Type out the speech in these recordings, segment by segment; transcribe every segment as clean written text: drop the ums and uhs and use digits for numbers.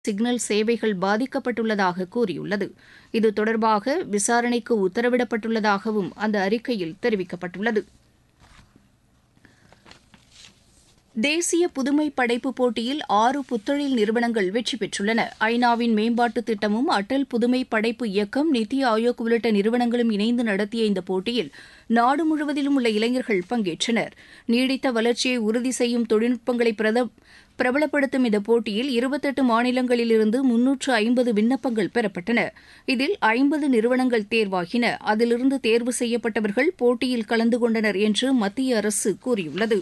Signal சேவைகள் பாதிக்கப்பட்டுள்ளதாக கூறியுள்ளது. இது தொடர்பாக விசாரணைக்கு உத்தரவிடப்பட்டுள்ளதாகவும் அந்த அறிக்கையில் தெரிவிக்கப்பட்டுள்ளது. தேசிய புதுமை படைப்பு போட்டியில் 6 புத்தொழில் நிறுவனங்கள் வெற்றி பெற்றுள்ளன. ஐநாவின் மேம்பாட்டுத் திட்டமும் அடல் புதுமை படைப்பு இயக்கம், நித்தி ஆயோக் உள்ளிட்ட நிறுவனங்களும் இணைந்து நடத்திய இந்த போட்டியில் நாடு முழுவதிலும் உள்ள இளைஞர்கள் பங்கேற்றனர். நீடித்த வளர்ச்சியை உறுதி செய்யும் தொழில்நுட்பங்களை பிரபலப்படுத்தும் இந்த போட்டியில் 28 மாநிலங்களிலிருந்து 350 விண்ணப்பங்கள் பெறப்பட்டன. இதில் 50 நிறுவனங்கள் தேர்வாகின. அதிலிருந்து தேர்வு செய்யப்பட்டவர்கள் போட்டியில் கலந்து கொண்டனர் என்று மத்திய அரசு கூறியுள்ளது.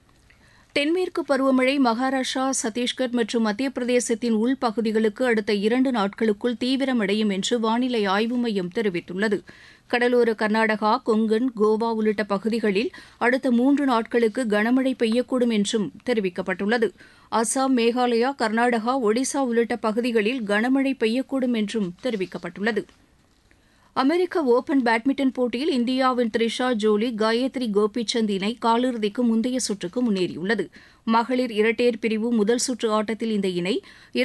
தென்மேற்கு பருவமழை மகாராஷ்டிரா, சத்தீஸ்கர் மற்றும் மத்திய பிரதேசத்தின் உள்பகுதிகளுக்கு அடுத்த 2 நாட்களுக்குள் தீவிரமடையும் என்று வானிலை ஆய்வு மையம் தெரிவித்துள்ளது. கடலோர கர்நாடகா, கொங்கன், கோவா உள்ளிட்ட பகுதிகளில் அடுத்த 3 நாட்களுக்கு கனமழை பெய்யக்கூடும் என்றும் தெரிவிக்கப்பட்டுள்ளது. அசாம், மேகாலயா, கர்நாடகா, ஒடிசா உள்ளிட்ட பகுதிகளில் கனமழை பெய்யக்கூடும் என்றும் தெரிவிக்கப்பட்டுள்ளது. அமெரிக்க ஒபன் பேட்மிண்டன் போட்டியில் இந்தியாவின் த்ரிஷா ஜோலி, காயத்ரி கோபிசந்த் இணை காலிறுதிக்கு முந்தைய சுற்றுக்கு முன்னேறியுள்ளது. மகளிர் இரட்டையர் பிரிவு முதல் சுற்று ஆட்டத்தில் இந்த இணை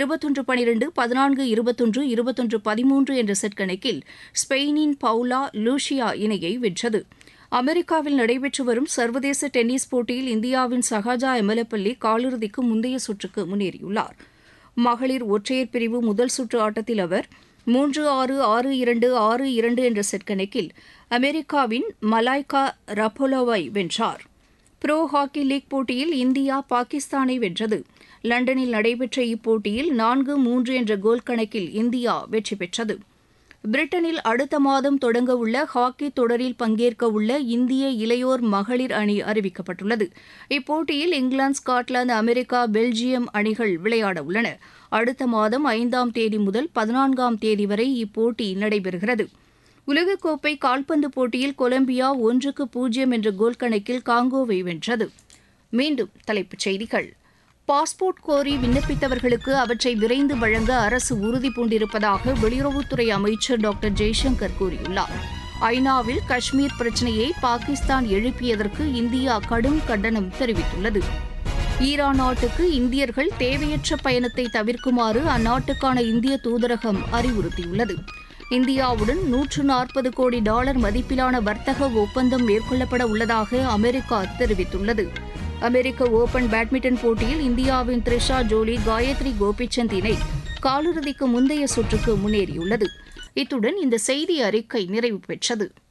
21-12, 14-21, 21-13 என்ற செட் கணக்கில் ஸ்பெயினின் பவுலா லூஷியா இணையை வென்றது. அமெரிக்காவில் நடைபெற்று வரும் சர்வதேச டென்னிஸ் போட்டியில் இந்தியாவின் சஹாஜா எமலப்பள்ளி காலிறுதிக்கு முந்தைய சுற்றுக்கு முன்னேறியுள்ளார். மகளிர் ஒற்றையர் பிரிவு முதல் சுற்று ஆட்டத்தில் அவர் 3-6, 6-2, 6-2 என்ற செட் கணக்கில் அமெரிக்காவின் மலாய்கா ரபோலோவை வென்றார். புரோ ஹாக்கி லீக் போட்டியில் இந்தியா பாகிஸ்தானை வென்றது. லண்டனில் நடைபெற்ற இப்போட்டியில் 4-3 என்ற கோல் கணக்கில் இந்தியா வெற்றி பெற்றது. பிரிட்டனில் அடுத்த மாதம் தொடங்க உள்ள ஹாக்கி தொடரில் பங்கேற்க உள்ள இந்திய இளையோர் மகளிர் அணி அறிவிக்கப்பட்டுள்ளது. இப்போட்டியில் இங்கிலாந்து, ஸ்காட்லாந்து, அமெரிக்கா, பெல்ஜியம் அணிகள் விளையாட உள்ளன. அடுத்த மாதம் 5ஆம் தேதி முதல் 14ஆம் தேதி வரை இப்போட்டி நடைபெறுகிறது. உலகக்கோப்பை கால்பந்து போட்டியில் கொலம்பியா 1-0 என்ற கோல் கணக்கில் காங்கோவை வென்றது. மீண்டும் தலைப்புச் செய்திகள். பாஸ்போர்ட் கோரி விண்ணப்பித்தவர்களுக்கு அவற்றை விரைந்து வழங்க அரசு உறுதி பூண்டிருப்பதாக வெளியுறவுத்துறை அமைச்சர் டாக்டர் ஜெய்சங்கர் கூறியுள்ளார். ஐநாவில் காஷ்மீர் பிரச்சினையை பாகிஸ்தான் எழுப்பியதற்கு இந்தியா கடும் கண்டனம் தெரிவித்துள்ளது. ஈரான் நாட்டுக்கு இந்தியர்கள் தேவையற்ற பயணத்தை தவிர்க்குமாறு அந்நாட்டுக்கான இந்திய தூதரகம் அறிவுறுத்தியுள்ளது. இந்தியாவுடன் $140 கோடி மதிப்பிலான வர்த்தக ஒப்பந்தம் மேற்கொள்ளப்பட உள்ளதாக அமெரிக்கா தெரிவித்துள்ளது. அமெரிக்க ஓபன் பேட்மிண்டன் போட்டியில் இந்தியாவின் த்ரிஷா ஜோலி, காயத்ரி கோபிசந்த் இணை காலிறுதிக்கு முந்தைய சுற்றுக்கு முன்னேறியுள்ளது. இத்துடன் இந்த செய்தி அறிக்கை நிறைவு பெற்றது.